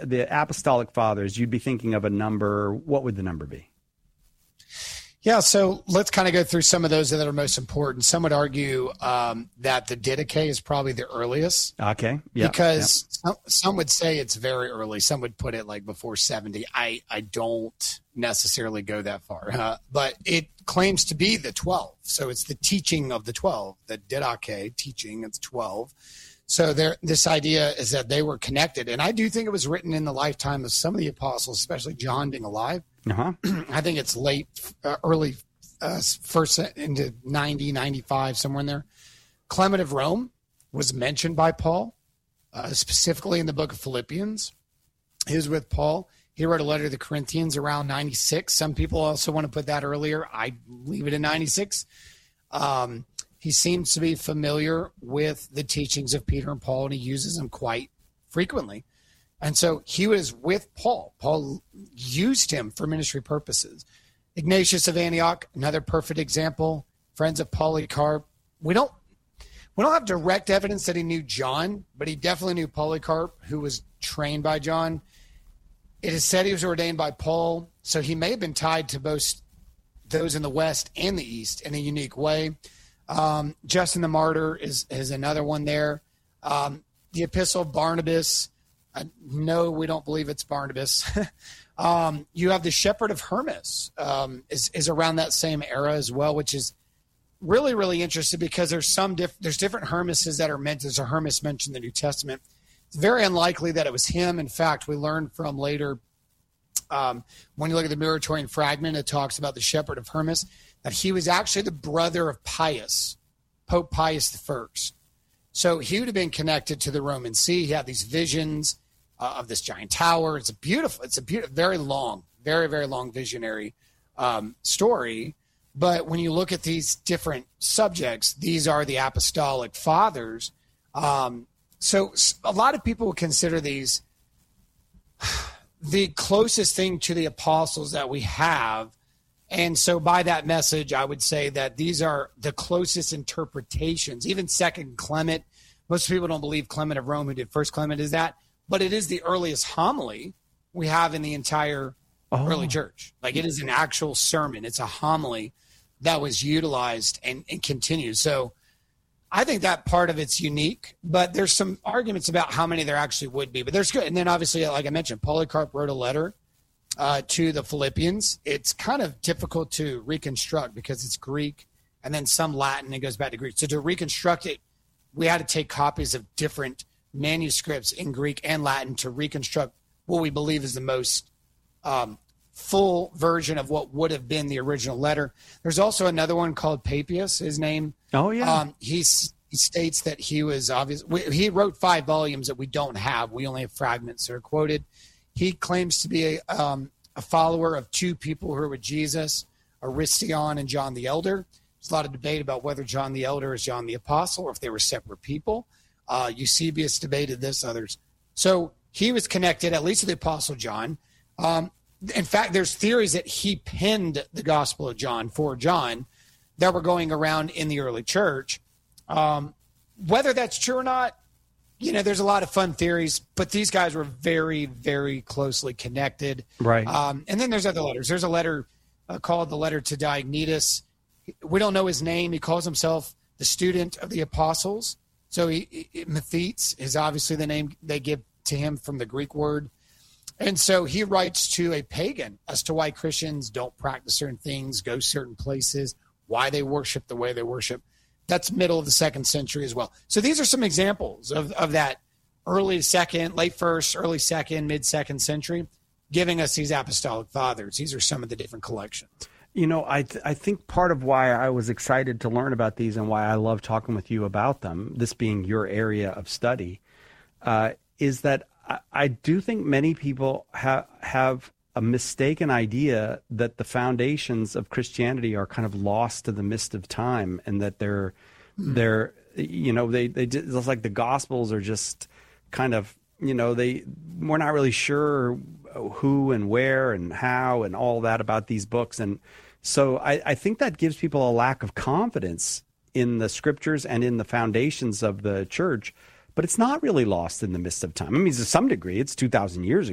the apostolic fathers, you'd be thinking of a number. What would the number be? Yeah, so let's kind of go through some of those that are most important. Some would argue that the Didache is probably the earliest. Okay, yeah. Because some would say it's very early. Some would put it like before 70. I don't necessarily go that far. But it claims to be the 12. So it's the teaching of the 12, the Didache teaching. It's 12. So this idea is that they were connected. And I do think it was written in the lifetime of some of the apostles, especially John being alive. Uh-huh. I think it's early first into 90, 95, somewhere in there. Clement of Rome was mentioned by Paul, specifically in the book of Philippians. He was with Paul. He wrote a letter to the Corinthians around 96. Some people also want to put that earlier. I leave it in 96. He seems to be familiar with the teachings of Peter and Paul, and he uses them quite frequently. And so he was with Paul. Paul used him for ministry purposes. Ignatius of Antioch, another perfect example. Friends of Polycarp. We don't have direct evidence that he knew John, but he definitely knew Polycarp, who was trained by John. It is said he was ordained by Paul, so he may have been tied to both those in the West and the East in a unique way. Justin the Martyr is another one there. The Epistle of Barnabas. No, we don't believe it's Barnabas. You have the Shepherd of Hermas is around that same era as well, which is really, really interesting because there's different Hermeses that are meant. There's a Hermas mentioned in the New Testament. It's very unlikely that it was him. In fact, we learned from later when you look at the Muratorian fragment, it talks about the Shepherd of Hermas, that he was actually the brother of Pius, Pope Pius I. So he would have been connected to the Roman See. He had these visions of this giant tower. It's a beautiful, very long, very, very long visionary story. But when you look at these different subjects, these are the apostolic fathers. So a lot of people would consider these the closest thing to the apostles that we have. And so by that message, I would say that these are the closest interpretations. Even Second Clement, most people don't believe Clement of Rome, who did First Clement, is that. But it is the earliest homily we have in the entire early church. Like it is an actual sermon. It's a homily that was utilized and continues. So I think that part of it's unique, but there's some arguments about how many there actually would be. But there's good. And then obviously, like I mentioned, Polycarp wrote a letter to the Philippians. It's kind of difficult to reconstruct because it's Greek and then some Latin. It goes back to Greek. So to reconstruct it, we had to take copies of different manuscripts in Greek and Latin to reconstruct what we believe is the most full version of what would have been the original letter. There's also another one called Papias, his name. Oh, yeah. He states that he was he wrote 5 volumes that we don't have. We only have fragments that are quoted. He claims to be a follower of 2 people who were with Jesus, Aristion and John the Elder. There's a lot of debate about whether John the Elder is John the Apostle or if they were separate people. Eusebius debated this, others. So he was connected, at least to the Apostle John. In fact, there's theories that he penned the Gospel of John for John that were going around in the early church. Whether that's true or not, there's a lot of fun theories, but these guys were very, very closely connected. Right. And then there's other letters. There's a letter called the Letter to Diognetus. We don't know his name. He calls himself the student of the apostles. So Mathetes is obviously the name they give to him from the Greek word. And so he writes to a pagan as to why Christians don't practice certain things, go certain places, why they worship the way they worship. That's middle of the 2nd century as well. So these are some examples of that early 2nd, late 1st, early 2nd, mid-2nd century, giving us these apostolic fathers. These are some of the different collections. I think part of why I was excited to learn about these and why I love talking with you about them, this being your area of study, is that I do think many people have a mistaken idea that the foundations of Christianity are kind of lost to the mist of time, and that they're they just like the Gospels are just kind of we're not really sure who and where and how and all that about these books. And so I think that gives people a lack of confidence in the scriptures and in the foundations of the church, but it's not really lost in the midst of time. I mean, to some degree, it's 2,000 years ago.